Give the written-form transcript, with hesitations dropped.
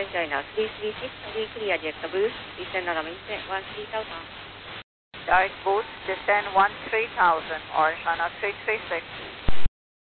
China 336, we clear JetBlue, descend on maintain 13,000. Direct boost, descend 13,000, Orange China 336.